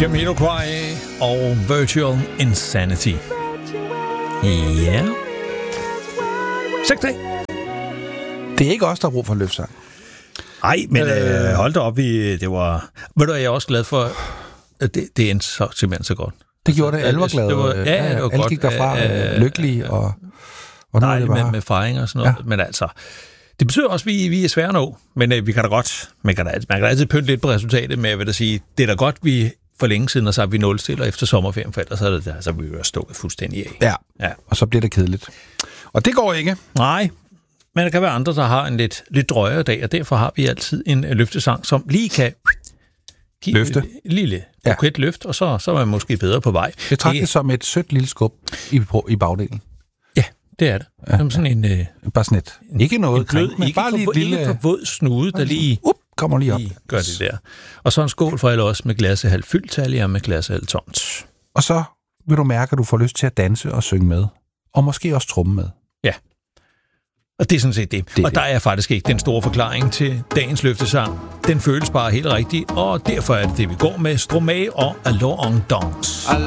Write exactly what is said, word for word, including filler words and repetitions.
Jamiroquai og Virtual Insanity. Ja. Seks dage. Det er ikke os, der har brug for en løftsang. Nej, men øh, hold da op, vi, det var... Ved du, jeg er også glad for, at det, det endte så, simpelthen så godt. Det gjorde det, alle var glade. Det var, ja, det var alle godt. gik derfra øh, lykkelige, og, og nej, det var... med, med fejring og sådan noget. Ja. Men altså, det betyder også, at vi, vi er svære at nå. Men øh, vi kan da godt, man kan da, man kan da altid pynte lidt på resultatet med, hvad der sige, det er da godt, vi for længe siden, og så er vi nulstiller efter sommerferien, for ellers så er det der, så er vi jo stukket fuldstændig af. Ja. ja, og så bliver det kedeligt. Og det går ikke. Nej, men der kan være andre, der har en lidt, lidt drøjere dag, og derfor har vi altid en løftesang, som lige kan give løfte. Et lille buket ja. løft, og så, så er man måske bedre på vej. Det trækker det som et sødt lille skub i, på, i bagdelen. Ja, det er det. Ja. Som sådan en... Øh, bare sådan et. Ikke noget en blød, kring, men ikke bare lige et lille... Ikke for våd snude, der lige... Up, kommer lige op. Lige gør det der. Og så en skål for alle os med glasset halvt fyldt tal, og med glasset halvt tomt. Og så vil du mærke, at du får lyst til at danse og synge med. Og måske også tromme med. Ja. Og det er sådan set det. det og det. der er faktisk ikke den store forklaring til dagens løftesang. Den føles bare helt rigtig, og derfor er det det, vi går med. Stromae og Allons en Danse.